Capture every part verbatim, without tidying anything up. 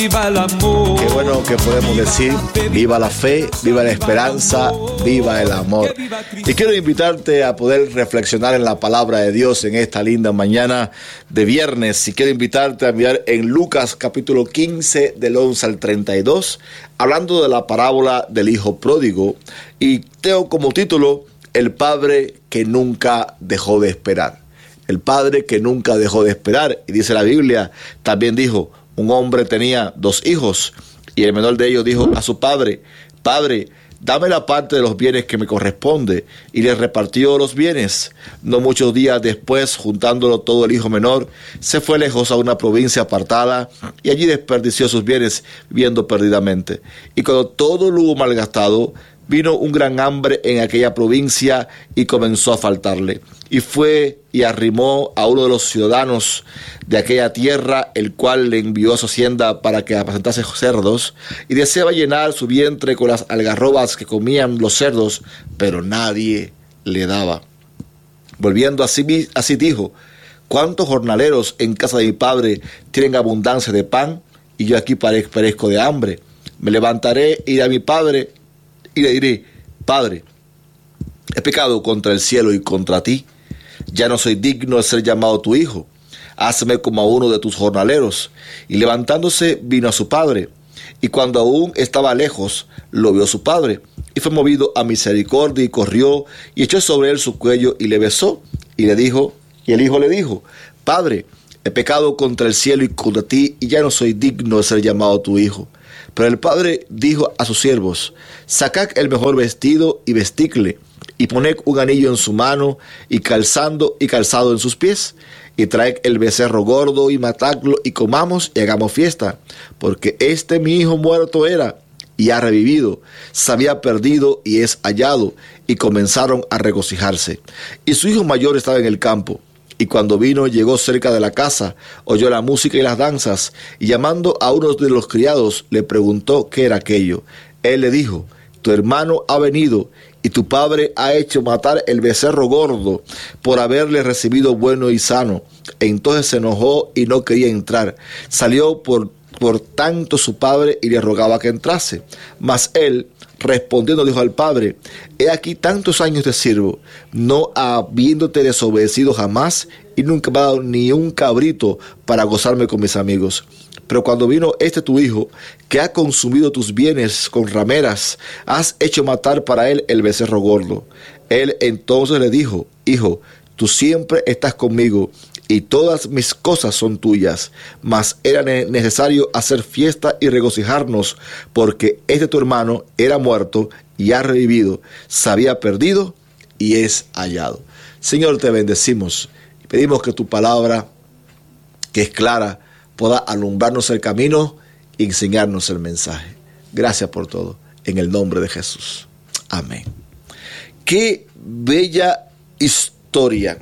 Viva el amor. Qué bueno que podemos decir, viva la fe, viva la esperanza, viva el amor. Y quiero invitarte a poder reflexionar en la palabra de Dios en esta linda mañana de viernes. Y quiero invitarte a mirar en Lucas capítulo quince del once al treinta y dos, hablando de la parábola del hijo pródigo. Y tengo como título, el padre que nunca dejó de esperar. El padre que nunca dejó de esperar. Y dice la Biblia, también dijo, un hombre tenía dos hijos y el menor de ellos dijo a su padre, Padre, dame la parte de los bienes que me corresponde, y le repartió los bienes. No muchos días después, juntándolo todo, el hijo menor se fue lejos a una provincia apartada y allí desperdició sus bienes viviendo perdidamente. Y cuando todo lo hubo malgastado, vino un gran hambre en aquella provincia y comenzó a faltarle. Y fue y arrimó a uno de los ciudadanos de aquella tierra, el cual le envió a su hacienda para que apacentase cerdos, y deseaba llenar su vientre con las algarrobas que comían los cerdos, pero nadie le daba. Volviendo a sí, así dijo, ¿cuántos jornaleros en casa de mi padre tienen abundancia de pan? Y yo aquí perezco de hambre. Me levantaré, iré a mi padre y le diré, Padre, he pecado contra el cielo y contra ti. Ya no soy digno de ser llamado tu hijo. Hazme como a uno de tus jornaleros. Y levantándose vino a su padre. Y cuando aún estaba lejos, lo vio su padre. Y fue movido a misericordia y corrió y echó sobre él su cuello y le besó. Y le dijo, y el hijo le dijo, Padre, he pecado contra el cielo y contra ti, y ya no soy digno de ser llamado tu hijo. Pero el padre dijo a sus siervos, sacad el mejor vestido y vestidle, y poned un anillo en su mano, y calzando y calzado en sus pies, y traed el becerro gordo, y matadlo, y comamos, y hagamos fiesta, porque este mi hijo muerto era, y ha revivido, se había perdido, y es hallado, y comenzaron a regocijarse. Y su hijo mayor estaba en el campo. Y cuando vino, llegó cerca de la casa, oyó la música y las danzas, y llamando a uno de los criados, le preguntó qué era aquello. Él le dijo, tu hermano ha venido, y tu padre ha hecho matar el becerro gordo, por haberle recibido bueno y sano. E entonces se enojó y no quería entrar. Salió por, por tanto su padre y le rogaba que entrase. Mas él, respondiendo, dijo al padre, he aquí tantos años te sirvo, no habiéndote desobedecido jamás, y nunca me ha dado ni un cabrito para gozarme con mis amigos. Pero cuando vino este tu hijo, que ha consumido tus bienes con rameras, has hecho matar para él el becerro gordo. Él entonces le dijo, hijo, tú siempre estás conmigo, y todas mis cosas son tuyas, mas era necesario hacer fiesta y regocijarnos, porque este tu hermano era muerto y ha revivido, se había perdido y es hallado. Señor, te bendecimos y pedimos que tu palabra, que es clara, pueda alumbrarnos el camino y enseñarnos el mensaje. Gracias por todo, en el nombre de Jesús. Amén. Qué bella historia.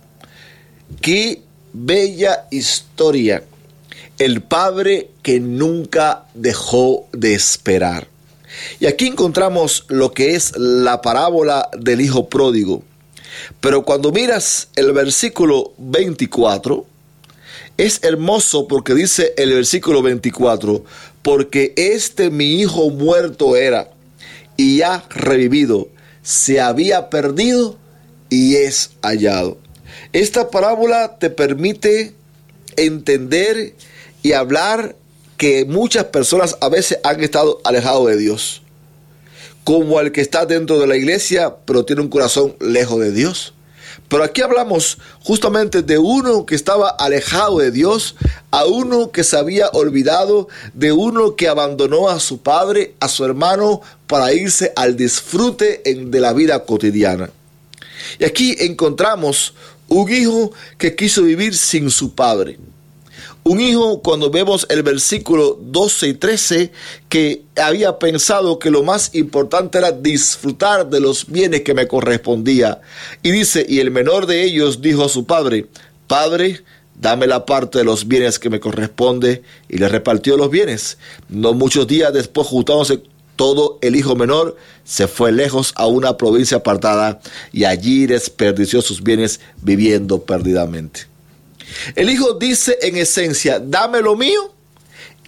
Qué bella historia. El padre que nunca dejó de esperar. Y aquí encontramos lo que es la parábola del hijo pródigo. Pero cuando miras el versículo veinticuatro, es hermoso porque dice el versículo veinticuatro, porque este mi hijo muerto era y ha revivido, se había perdido y es hallado. Esta parábola te permite entender y hablar que muchas personas a veces han estado alejados de Dios, como el que está dentro de la iglesia pero tiene un corazón lejos de Dios. Pero aquí hablamos justamente de uno que estaba alejado de Dios, a uno que se había olvidado, de uno que abandonó a su padre, a su hermano, para irse al disfrute de la vida cotidiana. Y aquí encontramos un hijo que quiso vivir sin su padre. Un hijo, cuando vemos el versículo doce y trece, que había pensado que lo más importante era disfrutar de los bienes que me correspondía. Y dice, y el menor de ellos dijo a su padre, Padre, dame la parte de los bienes que me corresponde, y le repartió los bienes. No muchos días después, juntándose todo, el hijo menor se fue lejos a una provincia apartada, y allí desperdició sus bienes viviendo perdidamente. El hijo dice en esencia, dame lo mío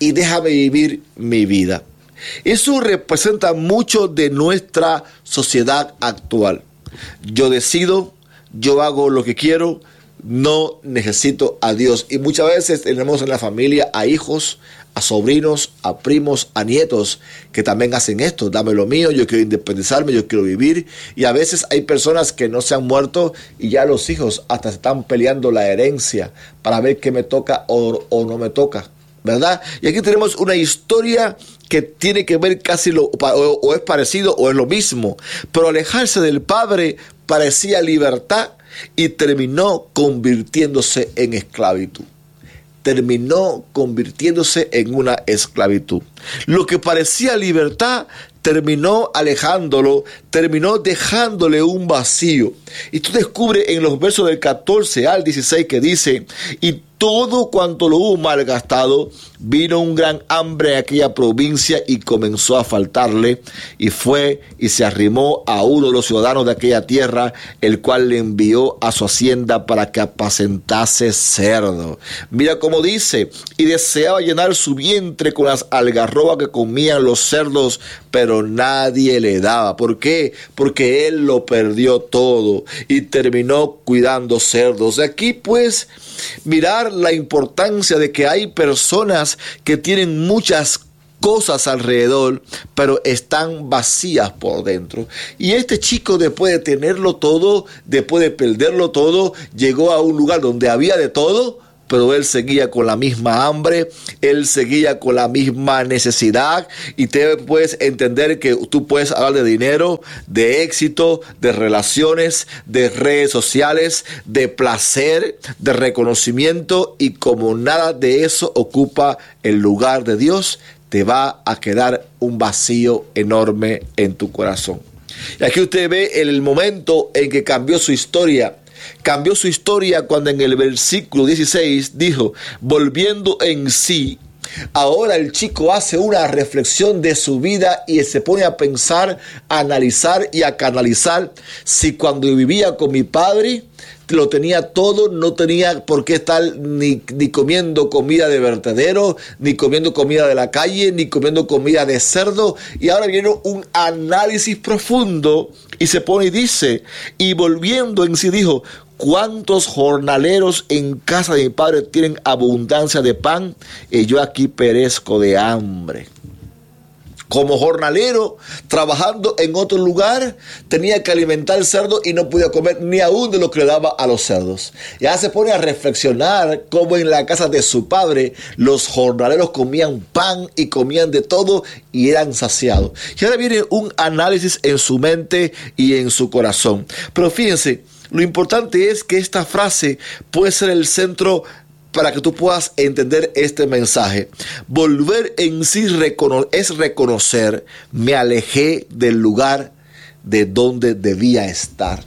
y déjame vivir mi vida. Eso representa mucho de nuestra sociedad actual. Yo decido, yo hago lo que quiero, no necesito a Dios. Y muchas veces tenemos en la familia a hijos, a sobrinos, a primos, a nietos que también hacen esto. Dame lo mío, yo quiero independizarme, yo quiero vivir. Y a veces hay personas que no se han muerto y ya los hijos hasta se están peleando la herencia para ver qué me toca o, o no me toca, ¿verdad? Y aquí tenemos una historia que tiene que ver casi lo, o, o es parecido o es lo mismo, pero alejarse del padre parecía libertad y terminó convirtiéndose en esclavitud. Terminó convirtiéndose en una esclavitud. Lo que parecía libertad terminó alejándolo, terminó dejándole un vacío. Y tú descubres en los versos del catorce al dieciséis que dice: y todo cuanto lo hubo malgastado, vino un gran hambre en aquella provincia y comenzó a faltarle, y fue y se arrimó a uno de los ciudadanos de aquella tierra, el cual le envió a su hacienda para que apacentase cerdo. Mira cómo dice: y deseaba llenar su vientre con las algarrobas que comían los cerdos, pero nadie le daba. ¿Por qué? Porque él lo perdió todo y terminó cuidando cerdos. Aquí pues mirar la importancia de que hay personas que tienen muchas cosas alrededor, pero están vacías por dentro. Y este chico, después de tenerlo todo, después de perderlo todo, llegó a un lugar donde había de todo, pero él seguía con la misma hambre, él seguía con la misma necesidad. Y te puedes entender que tú puedes hablar de dinero, de éxito, de relaciones, de redes sociales, de placer, de reconocimiento, y como nada de eso ocupa el lugar de Dios, te va a quedar un vacío enorme en tu corazón. Y aquí usted ve el momento en que cambió su historia. Cambió su historia cuando en el versículo dieciséis dijo: volviendo en sí. Ahora el chico hace una reflexión de su vida y se pone a pensar, a analizar y a canalizar. Si cuando vivía con mi padre lo tenía todo, no tenía por qué estar ni, ni comiendo comida de vertedero, ni comiendo comida de la calle, ni comiendo comida de cerdo. Y ahora viene un análisis profundo y se pone y dice: y volviendo en sí dijo: ¿cuántos jornaleros en casa de mi padre tienen abundancia de pan y yo aquí perezco de hambre? Como jornalero, trabajando en otro lugar, tenía que alimentar el cerdo y no podía comer ni aún de lo que le daba a los cerdos. Ya se pone a reflexionar cómo en la casa de su padre los jornaleros comían pan y comían de todo y eran saciados. Y ahora viene un análisis en su mente y en su corazón. Pero fíjense, lo importante es que esta frase puede ser el centro para que tú puedas entender este mensaje. Volver en sí recono- es reconocer: me alejé del lugar de donde debía estar.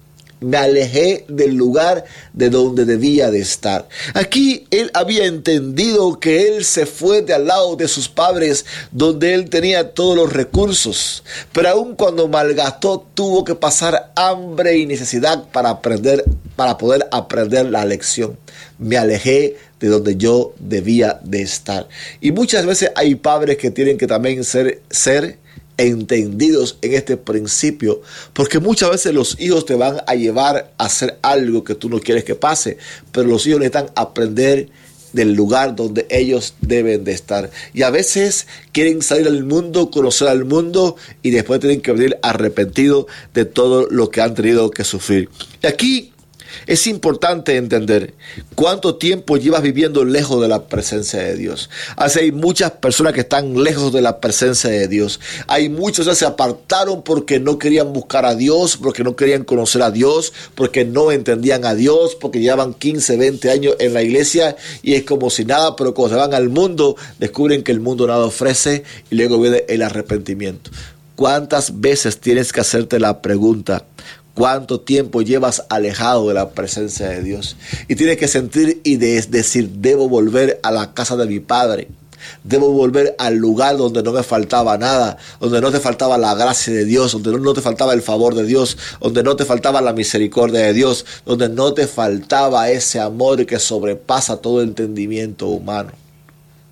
Me alejé del lugar de donde debía de estar. Aquí él había entendido que él se fue de al lado de sus padres, donde él tenía todos los recursos. Pero aun cuando malgastó, tuvo que pasar hambre y necesidad para aprender, para poder aprender la lección. Me alejé de donde yo debía de estar. Y muchas veces hay padres que tienen que también ser, ser entendidos en este principio, porque muchas veces los hijos te van a llevar a hacer algo que tú no quieres que pase, pero los hijos necesitan aprender del lugar donde ellos deben de estar. Y a veces quieren salir al mundo, conocer al mundo, y después tienen que venir arrepentidos de todo lo que han tenido que sufrir. Y aquí es importante entender cuánto tiempo llevas viviendo lejos de la presencia de Dios. Así hay muchas personas que están lejos de la presencia de Dios. Hay muchos que se apartaron porque no querían buscar a Dios, porque no querían conocer a Dios, porque no entendían a Dios, porque llevan quince, veinte años en la iglesia y es como si nada, pero cuando se van al mundo descubren que el mundo nada ofrece y luego viene el arrepentimiento. ¿Cuántas veces tienes que hacerte la pregunta? ¿Cuánto tiempo llevas alejado de la presencia de Dios? Y tienes que sentir y de decir: debo volver a la casa de mi padre. Debo volver al lugar donde no me faltaba nada, donde no te faltaba la gracia de Dios, donde no te faltaba el favor de Dios, donde no te faltaba la misericordia de Dios, donde no te faltaba ese amor que sobrepasa todo entendimiento humano.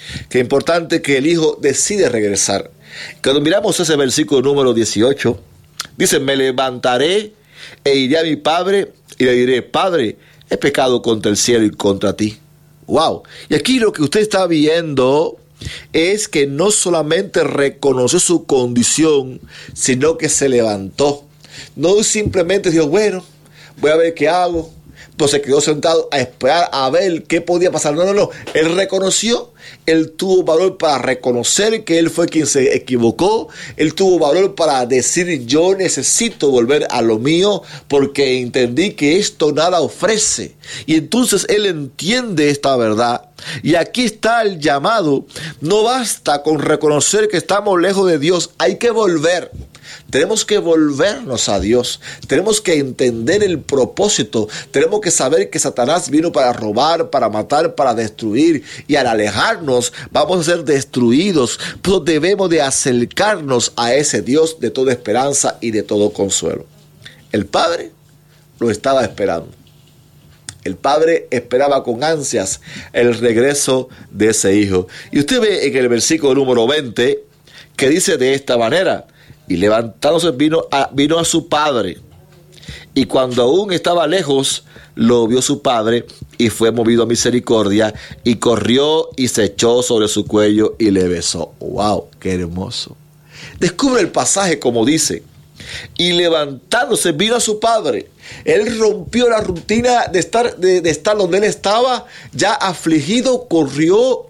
Qué importante que el hijo decide regresar. Cuando miramos ese versículo número dieciocho, dice, me levantaré e iré a mi padre y le diré, Padre, he pecado contra el cielo y contra ti. Wow. Y aquí lo que usted está viendo es que no solamente reconoció su condición, sino que se levantó. No simplemente dijo, bueno, voy a ver qué hago. Pues se quedó sentado a esperar a ver qué podía pasar. No, no, no. Él reconoció, él tuvo valor para reconocer que él fue quien se equivocó. Él tuvo valor para decir, yo necesito volver a lo mío porque entendí que esto nada ofrece. Y entonces él entiende esta verdad. Y aquí está el llamado. No basta con reconocer que estamos lejos de Dios. Hay que volver. Tenemos que volvernos a Dios. Tenemos que entender el propósito. Tenemos que saber que Satanás vino para robar, para matar, para destruir. Y al alejarnos vamos a ser destruidos. Pero debemos de acercarnos a ese Dios de toda esperanza y de todo consuelo. El Padre lo estaba esperando. El padre esperaba con ansias el regreso de ese hijo. Y usted ve en el versículo número veinte que dice de esta manera, y levantándose vino a, vino a su padre. Y cuando aún estaba lejos, lo vio su padre y fue movido a misericordia y corrió y se echó sobre su cuello y le besó. ¡Wow! ¡Qué hermoso! Descubre el pasaje como dice, y levantándose vino a su padre. Él rompió la rutina de estar, de, de estar donde él estaba, ya afligido, corrió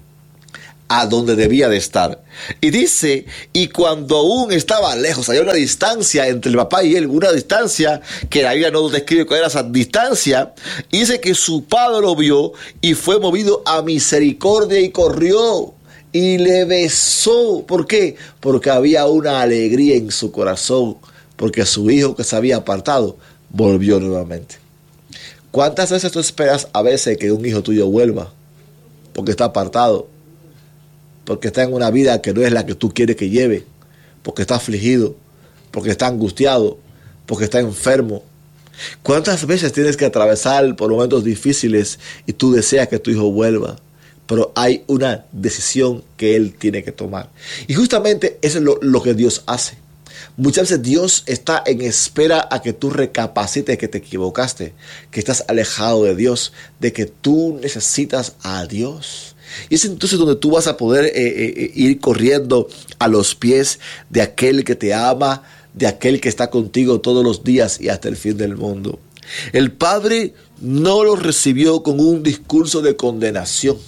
a donde debía de estar. Y dice, y cuando aún estaba lejos, había una distancia entre el papá y él, una distancia que la Biblia no describe cuál era esa distancia, y dice que su padre lo vio y fue movido a misericordia y corrió y le besó. ¿Por qué? Porque había una alegría en su corazón, porque su hijo que se había apartado volvió nuevamente. ¿Cuántas veces tú esperas a veces que un hijo tuyo vuelva? Porque está apartado, porque está en una vida que no es la que tú quieres que lleve, porque está afligido, porque está angustiado, porque está enfermo. ¿Cuántas veces tienes que atravesar por momentos difíciles y tú deseas que tu hijo vuelva? Pero hay una decisión que él tiene que tomar. Y justamente eso es lo, lo que Dios hace. Muchas veces Dios está en espera a que tú recapacites que te equivocaste, que estás alejado de Dios, de que tú necesitas a Dios. Y es entonces donde tú vas a poder eh, eh, ir corriendo a los pies de aquel que te ama, de aquel que está contigo todos los días y hasta el fin del mundo. El Padre no lo recibió con un discurso de condenación.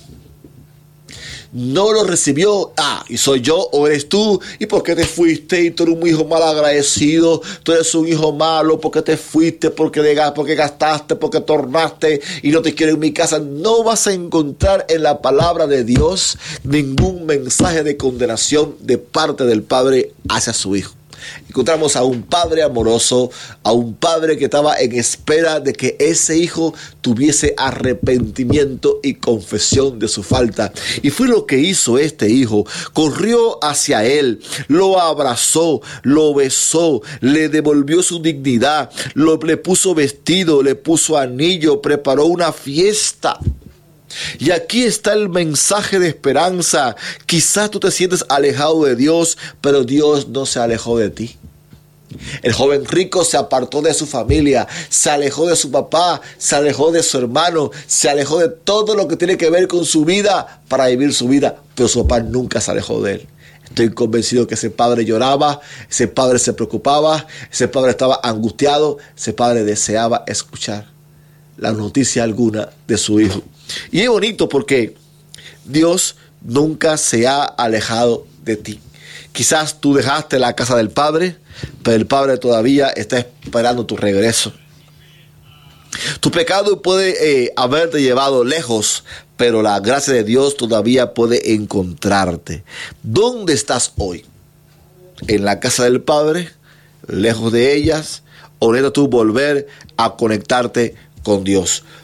No lo recibió, ah, y soy yo o eres tú, y por qué te fuiste, y tú eres un hijo mal agradecido, tú eres un hijo malo, porque te fuiste, porque, porque gastaste, porque tornaste, y no te quiero en mi casa. No vas a encontrar en la palabra de Dios ningún mensaje de condenación de parte del Padre hacia su hijo. Encontramos a un padre amoroso, a un padre que estaba en espera de que ese hijo tuviese arrepentimiento y confesión de su falta. Y fue lo que hizo este hijo. Corrió hacia él, lo abrazó, lo besó, le devolvió su dignidad, lo, le puso vestido, le puso anillo, preparó una fiesta. Y aquí está el mensaje de esperanza. Quizás tú te sientes alejado de Dios, pero Dios no se alejó de ti. El joven rico se apartó de su familia, se alejó de su papá, se alejó de su hermano, se alejó de todo lo que tiene que ver con su vida para vivir su vida, pero su papá nunca se alejó de él. Estoy convencido que ese padre lloraba, ese padre se preocupaba, ese padre estaba angustiado, ese padre deseaba escuchar la noticia alguna de su hijo. Y es bonito porque Dios nunca se ha alejado de ti. Quizás tú dejaste la casa del Padre, pero el Padre todavía está esperando tu regreso. Tu pecado puede eh, haberte llevado lejos, pero la gracia de Dios todavía puede encontrarte. ¿Dónde estás hoy? ¿En la casa del Padre? ¿Lejos de ellas? ¿O necesitas tú volver a conectarte con Dios?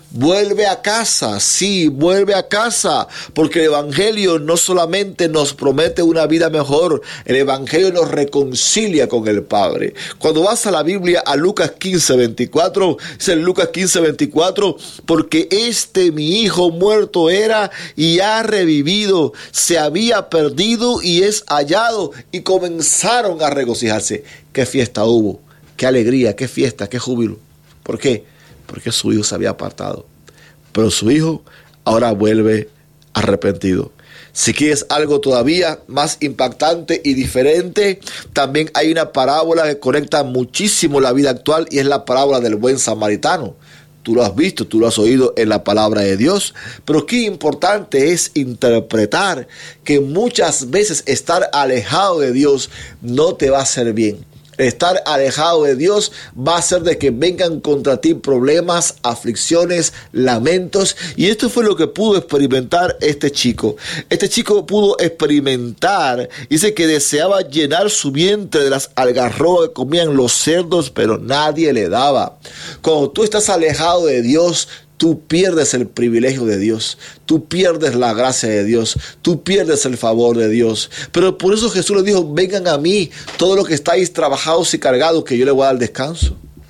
vuelve a casa, sí, vuelve a casa, porque el Evangelio no solamente nos promete una vida mejor, el Evangelio nos reconcilia con el Padre. Cuando vas a la Biblia, a Lucas quince, veinticuatro, dice en Lucas quince, veinticuatro, porque este mi hijo muerto era y ha revivido, se había perdido y es hallado, y comenzaron a regocijarse. ¿Qué fiesta hubo? ¿Qué alegría? ¿Qué fiesta? ¿Qué júbilo? ¿Por qué? Porque su hijo se había apartado. Pero su hijo ahora vuelve arrepentido. Si quieres algo todavía más impactante y diferente, también hay una parábola que conecta muchísimo la vida actual y es la parábola del buen samaritano. Tú lo has visto, tú lo has oído en la palabra de Dios, pero qué importante es interpretar que muchas veces estar alejado de Dios no te va a hacer bien. Estar alejado de Dios va a hacer de que vengan contra ti problemas, aflicciones, lamentos. Y esto fue lo que pudo experimentar este chico. Este chico pudo experimentar, dice que deseaba llenar su vientre de las algarrobas que comían los cerdos, pero nadie le daba. Cuando tú estás alejado de Dios, tú pierdes el privilegio de Dios, tú pierdes la gracia de Dios, tú pierdes el favor de Dios. Pero por eso Jesús le dijo, vengan a mí, todos los que estáis trabajados y cargados, que yo les voy a dar descanso.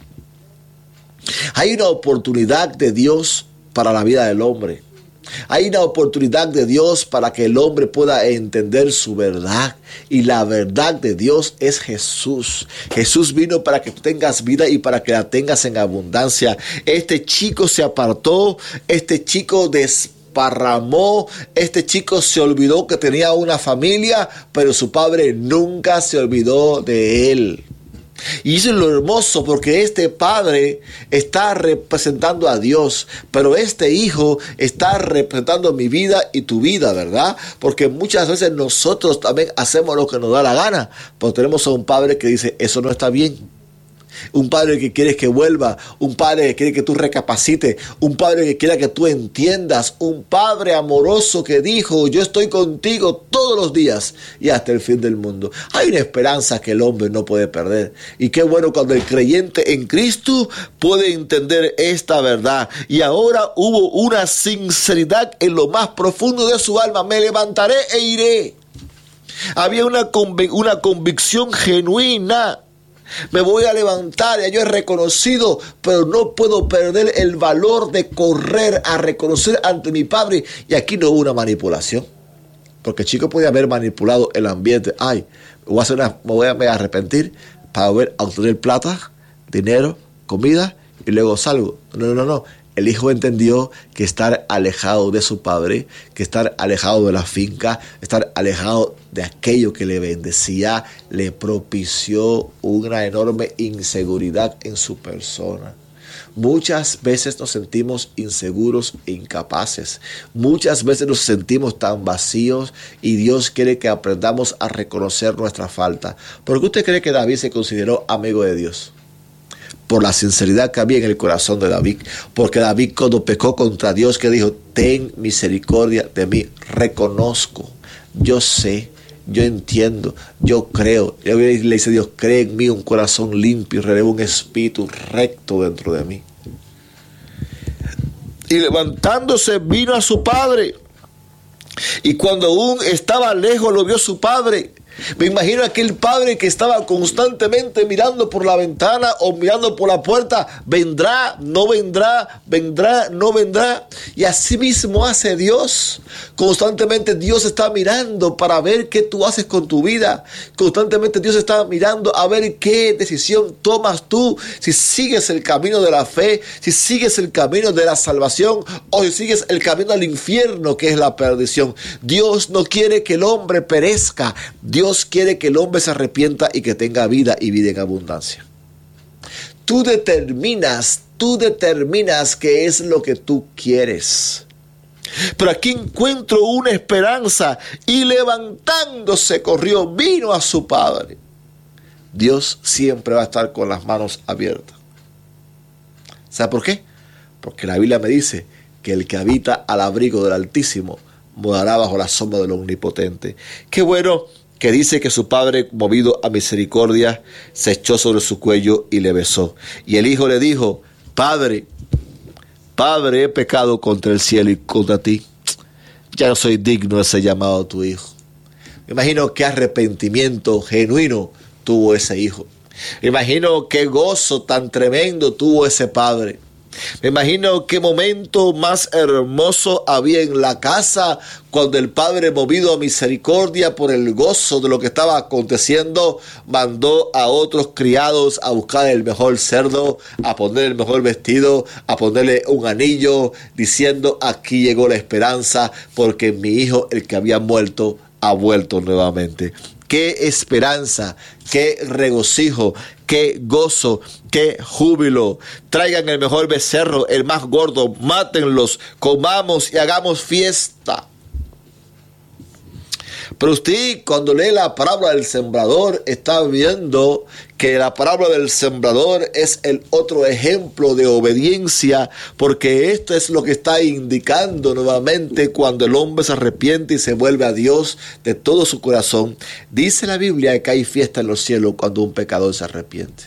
Hay una oportunidad de Dios para la vida del hombre. Hay una oportunidad de Dios para que el hombre pueda entender su verdad. Y la verdad de Dios es Jesús. Jesús vino para que tú tengas vida y para que la tengas en abundancia. Este chico se apartó, este chico desparramó, este chico se olvidó que tenía una familia, pero su padre nunca se olvidó de él. Y eso es lo hermoso, porque este padre está representando a Dios, pero este hijo está representando mi vida y tu vida, ¿verdad? Porque muchas veces nosotros también hacemos lo que nos da la gana, pero tenemos a un padre que dice, eso no está bien. Un padre que quiere que vuelva, un padre que quiere que tú recapacites, un padre que quiere que tú entiendas, un padre amoroso que dijo, yo estoy contigo todos los días y hasta el fin del mundo. Hay una esperanza que el hombre no puede perder. Y qué bueno cuando el creyente en Cristo puede entender esta verdad. Y ahora hubo una sinceridad en lo más profundo de su alma. Me levantaré e iré. Había una, convic- una convicción genuina. Me voy a levantar, ya yo he reconocido, pero no puedo perder el valor de correr a reconocer ante mi padre. Y aquí no hubo una manipulación, porque el chico podía haber manipulado el ambiente. Ay, me voy a, hacer una, me voy a, me voy a arrepentir para volver a obtener plata, dinero, comida y luego salgo. No, no, no, no. El hijo entendió que estar alejado de su padre, que estar alejado de la finca, estar alejado de aquello que le bendecía, le propició una enorme inseguridad en su persona. Muchas veces nos sentimos inseguros e incapaces. Muchas veces nos sentimos tan vacíos y Dios quiere que aprendamos a reconocer nuestra falta. ¿Por qué usted cree que David se consideró amigo de Dios? Por la sinceridad que había en el corazón de David. Porque David, cuando pecó contra Dios, que dijo, ten misericordia de mí, reconozco, yo sé, yo entiendo, yo creo. Y le dice Dios, cree en mí un corazón limpio y renueva un espíritu recto dentro de mí. Y levantándose vino a su padre. Y cuando aún estaba lejos lo vio su padre. Me imagino aquel padre que estaba constantemente mirando por la ventana o mirando por la puerta. Vendrá, no vendrá, vendrá, no vendrá. Y así mismo hace Dios. Constantemente Dios está mirando para ver qué tú haces con tu vida. Constantemente Dios está mirando a ver qué decisión tomas tú. Si sigues el camino de la fe, si sigues el camino de la salvación o si sigues el camino al infierno, que es la perdición. Dios no quiere que el hombre perezca. Dios Dios quiere que el hombre se arrepienta y que tenga vida y vida en abundancia. Tú determinas, tú determinas qué es lo que tú quieres. Pero aquí encuentro una esperanza y levantándose corrió, vino a su padre. Dios siempre va a estar con las manos abiertas. ¿Sabe por qué? Porque la Biblia me dice que el que habita al abrigo del Altísimo morará bajo la sombra del Omnipotente. Qué bueno que dice que su padre, movido a misericordia, se echó sobre su cuello y le besó. Y el hijo le dijo, Padre, Padre, he pecado contra el cielo y contra ti. Ya no soy digno de ser llamado tu hijo. Me imagino qué arrepentimiento genuino tuvo ese hijo. Me imagino qué gozo tan tremendo tuvo ese padre. Me imagino qué momento más hermoso había en la casa cuando el padre, movido a misericordia por el gozo de lo que estaba aconteciendo, mandó a otros criados a buscar el mejor cerdo, a poner el mejor vestido, a ponerle un anillo, diciendo: aquí llegó la esperanza, porque mi hijo, el que había muerto, ha vuelto nuevamente. Qué esperanza, qué regocijo, qué gozo, qué júbilo. Traigan el mejor becerro, el más gordo, mátenlos, comamos y hagamos fiesta. Pero usted, cuando lee la parábola del sembrador, está viendo que la parábola del sembrador es el otro ejemplo de obediencia, porque esto es lo que está indicando nuevamente cuando el hombre se arrepiente y se vuelve a Dios de todo su corazón. Dice la Biblia que hay fiesta en los cielos cuando un pecador se arrepiente.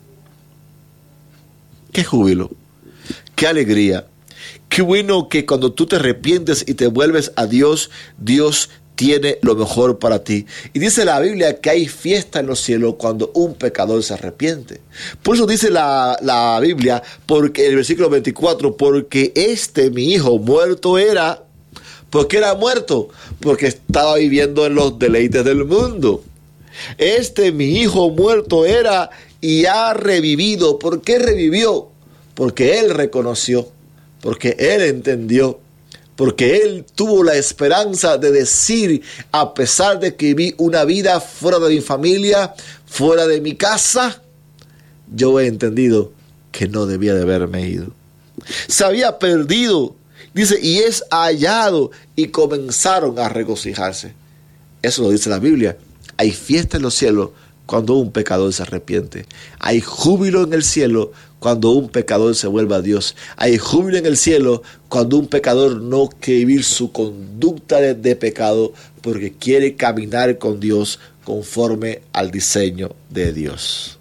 ¡Qué júbilo! ¡Qué alegría! ¡Qué bueno que cuando tú te arrepientes y te vuelves a Dios, Dios tiene lo mejor para ti! Y dice la Biblia que hay fiesta en los cielos cuando un pecador se arrepiente. Por eso dice la, la Biblia, porque el versículo veinticuatro, porque este mi hijo muerto era. ¿Por qué era muerto? Porque estaba viviendo en los deleites del mundo. Este mi hijo muerto era y ha revivido. ¿Por qué revivió? Porque él reconoció, porque él entendió, porque él tuvo la esperanza de decir: a pesar de que viví una vida fuera de mi familia, fuera de mi casa, yo he entendido que no debía de haberme ido. Se había perdido, dice, y es hallado, y comenzaron a regocijarse. Eso lo dice la Biblia. Hay fiesta en los cielos cuando un pecador se arrepiente. Hay júbilo en el cielo cuando un pecador se vuelve a Dios. Hay júbilo en el cielo cuando un pecador no quiere vivir su conducta de, de pecado, porque quiere caminar con Dios conforme al diseño de Dios.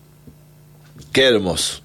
Qué hermoso.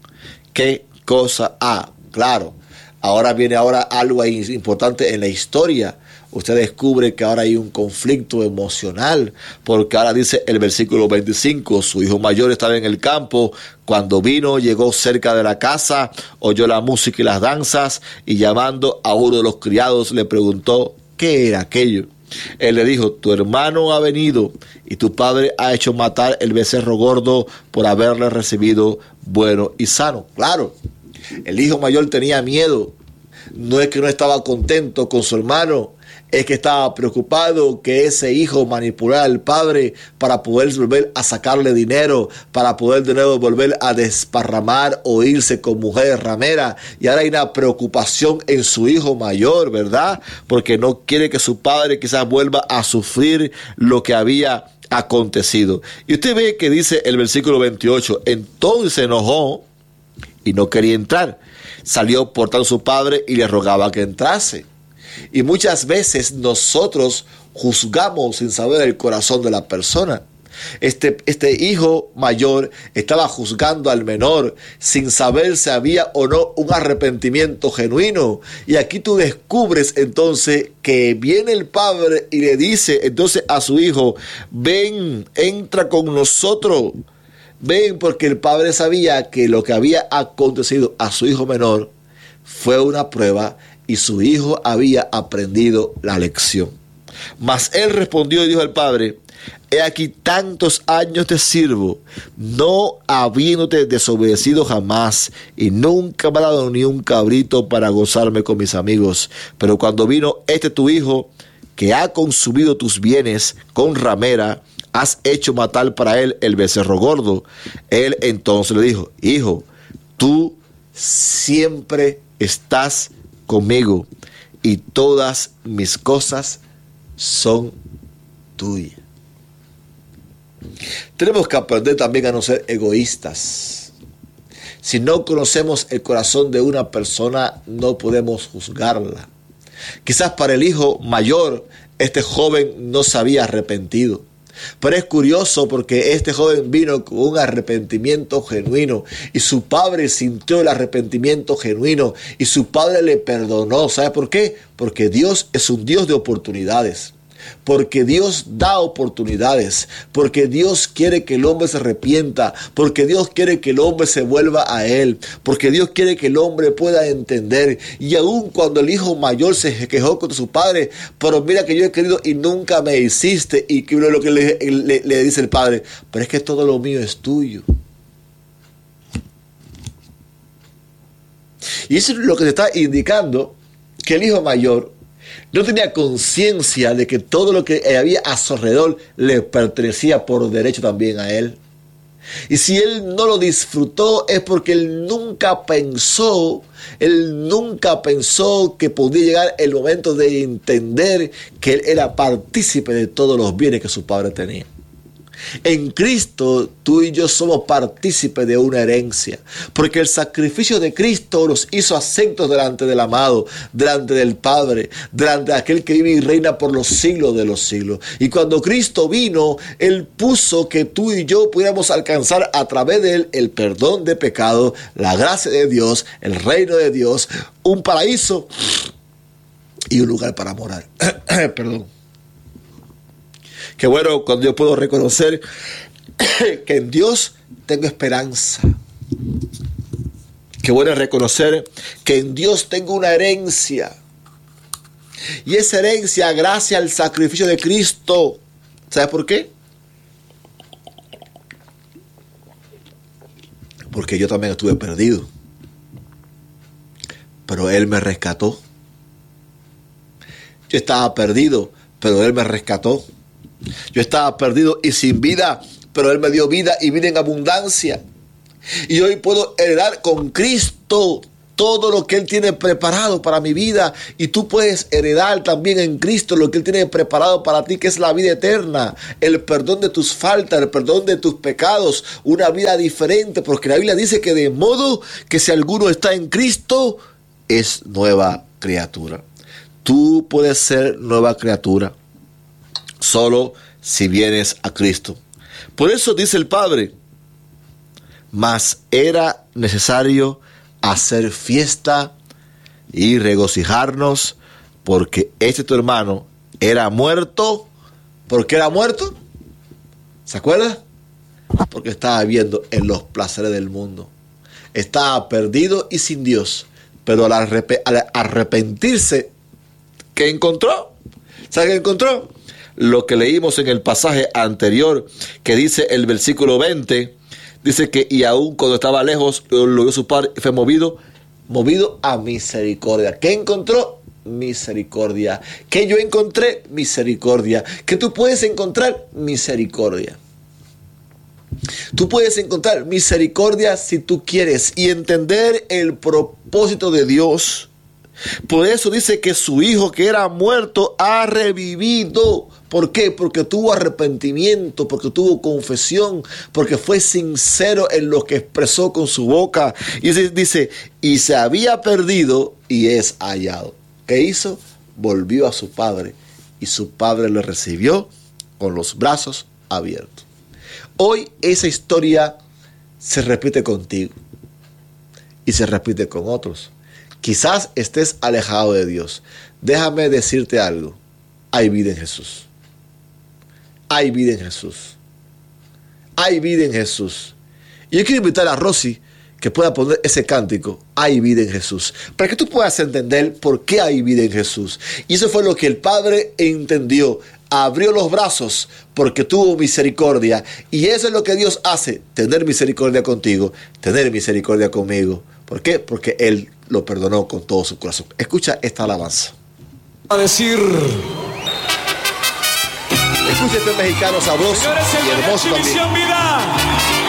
Qué cosa. Ah, claro. Ahora viene ahora algo importante en la historia. Usted descubre que ahora hay un conflicto emocional, porque ahora dice el versículo veinticinco, su hijo mayor estaba en el campo, cuando vino, llegó cerca de la casa, oyó la música y las danzas, y llamando a uno de los criados le preguntó qué era aquello. Él le dijo: tu hermano ha venido, y tu padre ha hecho matar el becerro gordo por haberle recibido bueno y sano. Claro, el hijo mayor tenía miedo. No es que no estaba contento con su hermano, es que estaba preocupado que ese hijo manipulara al padre para poder volver a sacarle dinero, para poder de nuevo volver a desparramar o irse con mujeres rameras. Y ahora hay una preocupación en su hijo mayor, ¿verdad? Porque no quiere que su padre quizás vuelva a sufrir lo que había acontecido. Y usted ve que dice el versículo veintiocho, entonces se enojó y no quería entrar. Salió por tanto su padre y le rogaba que entrase. Y muchas veces nosotros juzgamos sin saber el corazón de la persona. Este, este hijo mayor estaba juzgando al menor sin saber si había o no un arrepentimiento genuino. Y aquí tú descubres entonces que viene el padre y le dice entonces a su hijo: ven, entra con nosotros. Ven, porque el padre sabía que lo que había acontecido a su hijo menor fue una prueba y su hijo había aprendido la lección. Mas él respondió y dijo al padre: he aquí tantos años te sirvo, no habiéndote desobedecido jamás, y nunca me ha dado ni un cabrito para gozarme con mis amigos. Pero cuando vino este tu hijo, que ha consumido tus bienes con ramera, has hecho matar para él el becerro gordo. Él entonces le dijo: hijo, tú siempre estás conmigo, y todas mis cosas son tuyas. Tenemos que aprender también a no ser egoístas. Si no conocemos el corazón de una persona, no podemos juzgarla. Quizás para el hijo mayor, este joven no se había arrepentido. Pero es curioso porque este joven vino con un arrepentimiento genuino y su padre sintió el arrepentimiento genuino y su padre le perdonó. ¿Sabe por qué? Porque Dios es un Dios de oportunidades. Porque Dios da oportunidades, porque Dios quiere que el hombre se arrepienta, porque Dios quiere que el hombre se vuelva a Él, porque Dios quiere que el hombre pueda entender. Y aun cuando el hijo mayor se quejó contra su padre, pero mira que yo he querido y nunca me hiciste, y lo que le, le, le dice el padre, pero es que todo lo mío es tuyo. Y eso es lo que se está indicando, que el hijo mayor no tenía conciencia de que todo lo que había a su alrededor le pertenecía por derecho también a él. Y si él no lo disfrutó es porque él nunca pensó, él nunca pensó que podía llegar el momento de entender que él era partícipe de todos los bienes que su padre tenía. En Cristo, tú y yo somos partícipes de una herencia, porque el sacrificio de Cristo nos hizo aceptos delante del amado, delante del Padre, delante de aquel que vive y reina por los siglos de los siglos. Y cuando Cristo vino, Él puso que tú y yo pudiéramos alcanzar a través de Él el perdón de pecado, la gracia de Dios, el reino de Dios, un paraíso y un lugar para morar. Perdón. Qué bueno cuando yo puedo reconocer que en Dios tengo esperanza. Qué bueno es reconocer que en Dios tengo una herencia. Y esa herencia, gracias al sacrificio de Cristo. ¿Sabes por qué? Porque yo también estuve perdido. Pero Él me rescató. Yo estaba perdido, pero Él me rescató. Yo estaba perdido y sin vida, pero Él me dio vida y vida en abundancia. Y hoy puedo heredar con Cristo todo lo que Él tiene preparado para mi vida. Y tú puedes heredar también en Cristo lo que Él tiene preparado para ti, que es la vida eterna, el perdón de tus faltas, el perdón de tus pecados, una vida diferente. Porque la Biblia dice que de modo que si alguno está en Cristo, es nueva criatura. Tú puedes ser nueva criatura solo si vienes a Cristo. Por eso dice el Padre, mas era necesario hacer fiesta y regocijarnos, porque este tu hermano era muerto. ¿Por qué era muerto? ¿Se acuerda? Porque estaba viviendo en los placeres del mundo. Estaba perdido y sin Dios. Pero al, arrep- al arrepentirse, ¿qué encontró? ¿Sabe qué encontró? Lo que leímos en el pasaje anterior, que dice el versículo veinte, dice que y aún cuando estaba lejos, lo vio su padre y fue movido, movido a misericordia. ¿Qué encontró? Misericordia. ¿Qué yo encontré? Misericordia. ¿Qué tú puedes encontrar? Misericordia. Tú puedes encontrar misericordia si tú quieres y entender el propósito de Dios. Por eso dice que su hijo que era muerto ha revivido. ¿Por qué? Porque tuvo arrepentimiento, porque tuvo confesión, porque fue sincero en lo que expresó con su boca. Y dice, y se había perdido y es hallado. ¿Qué hizo? Volvió a su padre y su padre le recibió con los brazos abiertos. Hoy esa historia se repite contigo y se repite con otros. Quizás estés alejado de Dios. Déjame decirte algo. Hay vida en Jesús. Hay vida en Jesús. Hay vida en Jesús. Y yo quiero invitar a Rosy que pueda poner ese cántico. Hay vida en Jesús. Para que tú puedas entender por qué hay vida en Jesús. Y eso fue lo que el Padre entendió. Abrió los brazos porque tuvo misericordia. Y eso es lo que Dios hace. Tener misericordia contigo. Tener misericordia conmigo. ¿Por qué? Porque Él lo perdonó con todo su corazón. Escucha esta alabanza. A decir, escucha este mexicano sabroso y hermoso también.